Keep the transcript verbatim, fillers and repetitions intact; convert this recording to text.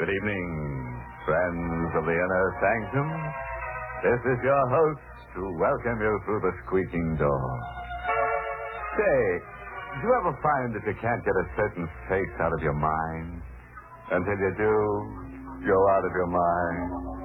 Good evening, friends of the inner sanctum. This is your host to welcome you through the squeaking door. Say, do you ever find that you can't get a certain face out of your mind? Until you do, you're out of your mind.